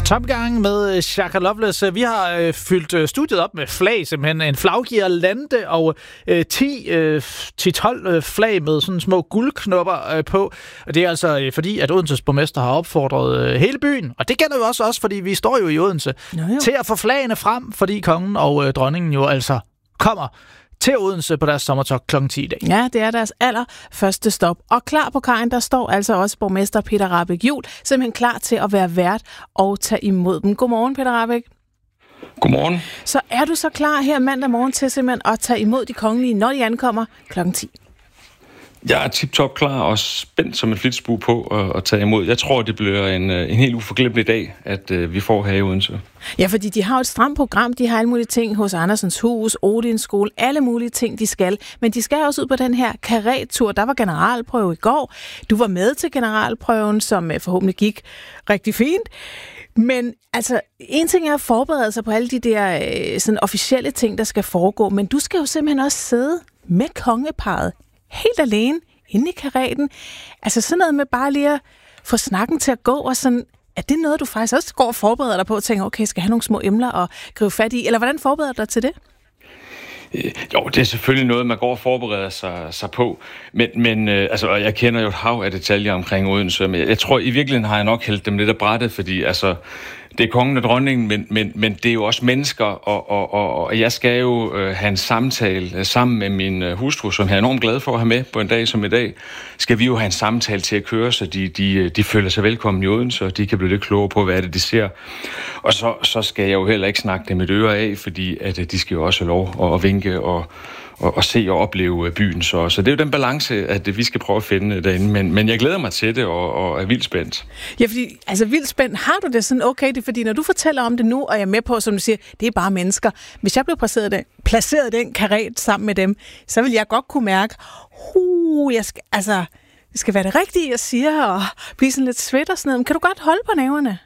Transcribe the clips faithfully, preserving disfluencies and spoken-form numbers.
Topgang med Shaka Loveless. Vi har øh, fyldt øh, studiet op med flag, simpelthen en flaggiverlande og øh, ti til tolv øh, flag med sådan små guldknopper øh, på. Og det er altså øh, fordi, at Odenses borgmester har opfordret øh, hele byen, og det gælder jo også os, fordi vi står jo i Odense, jo, jo. til at få flagene frem, fordi kongen og øh, dronningen jo altså kommer til Odense på deres sommertog klokken ti i dag. Ja, det er deres allerførste stop. Og klar på kajen, der står altså også borgmester Peter Rahbæk Juel, simpelthen klar til at være vært og tage imod dem. Godmorgen, Peter Rahbæk. Godmorgen. Så er du så klar her mandag morgen til simpelthen at tage imod de kongelige, når de ankommer klokken ti? Jeg er tip-top klar og spændt som en flitsbue på at, at tage imod. Jeg tror, det bliver en, en helt uforglemmelig dag, at uh, vi får her i Odense. Ja, fordi de har et stramt program. De har alle mulige ting hos Andersens Hus, Odins Skole, alle mulige ting, de skal. Men de skal også ud på den her karretur. Der var generalprøve i går. Du var med til generalprøven, som forhåbentlig gik rigtig fint. Men altså, en ting er at forberede sig på alle de der øh, sådan officielle ting, der skal foregå. Men du skal jo simpelthen også sidde med kongeparret helt alene inde i kareten. Altså sådan noget med bare lige at få snakken til at gå, og sådan, er det noget, du faktisk også går og forbereder dig på, og tænker, okay, skal jeg have nogle små emner og gribe fat i? Eller hvordan forbereder du dig til det? Jo, det er selvfølgelig noget, man går og forbereder sig, sig på. Men, men øh, altså, jeg kender jo et hav af detaljer omkring Odense, men jeg tror, i virkeligheden har jeg nok hældt dem lidt af brættet, fordi altså, det er kongen og dronningen, men, men, men det er jo også mennesker, og, og, og, og jeg skal jo øh, have en samtale sammen med min øh, hustru, som jeg er enormt glad for at have med på en dag som i dag. Skal vi jo have en samtale til at køre, så de, de, de føler sig velkommen i Odense, og de kan blive lidt klogere på, hvad det de ser. Og så, så skal jeg jo heller ikke snakke dem et øre af, fordi at, de skal jo også have lov at, at vinke og Og, og se og opleve byen. Så, så det er jo den balance, at vi skal prøve at finde derinde. Men, men jeg glæder mig til det, og, og er vildt spændt. Ja, fordi, altså vildt spændt, har du det sådan okay? Det er fordi, når du fortæller om det nu, og jeg er med på, som du siger, det er bare mennesker. Hvis jeg blev placeret, den, placeret i den karret sammen med dem, så vil jeg godt kunne mærke, uh, jeg skal, altså, det skal være det rigtige, jeg siger, og blive sådan lidt svedt og sådan noget. Men kan du godt holde på næverne?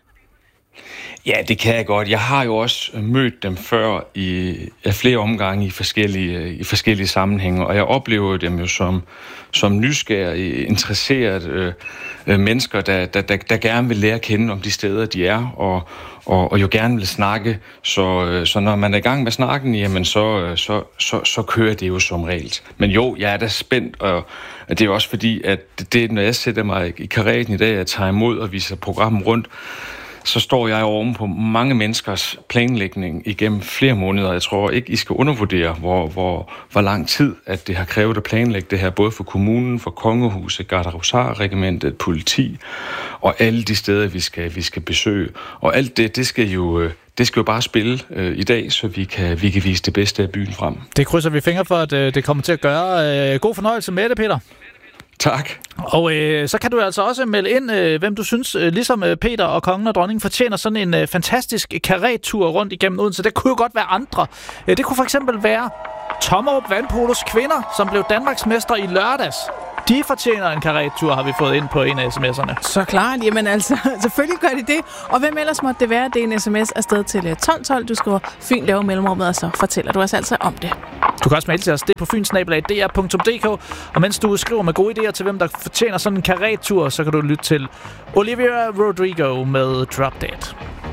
Ja, det kan jeg godt. Jeg har jo også mødt dem før i ja, flere omgange i forskellige, i forskellige sammenhænge, og jeg oplever dem jo som, som nysgerrige, interesserede øh, mennesker, der, der, der, der gerne vil lære at kende om de steder, de er, og, og, og jo gerne vil snakke. Så, så når man er i gang med snakken, jamen så, så, så, så kører det jo som regel. Men jo, jeg er da spændt, og det er også fordi, at det, når jeg sætter mig i karreten i dag, at tage imod og viser programmet rundt, så står jeg oven på mange menneskers planlægning igennem flere måneder. Jeg tror ikke, I skal undervurdere, hvor, hvor, hvor lang tid at det har krævet at planlægge det her, både for kommunen, for kongehuset, Gardehusarregimentet, politi og alle de steder, vi skal, vi skal besøge. Og alt det, det skal jo, det skal jo bare spille øh, i dag, så vi kan, vi kan vise det bedste af byen frem. Det krydser vi fingre for, at øh, det kommer til at gøre. Øh, god fornøjelse med det, Peter. Tak. Og øh, så kan du altså også melde ind, øh, hvem du synes, øh, ligesom øh, Peter og kongen og dronningen, fortjener sådan en øh, fantastisk karretur rundt igennem Odense. Det kunne jo godt være andre. Øh, det kunne for eksempel være Tommerup Vandpolos kvinder, som blev Danmarksmester i lørdags. De fortjener en karretur, har vi fået ind på en af sms'erne. Så klart, jamen altså, selvfølgelig gør de det. Og hvem ellers måtte det være, det er en sms afsted til tolv tolv. Du skriver Fyn laver mellemrummet, og så fortæller du os altså om det. Du kan også mail til os, det er på fyn snabel-a d r punktum d k. Og mens du skriver med gode idéer til, hvem der fortjener sådan en karretur, så kan du lytte til Olivia Rodrigo med Drop Dead.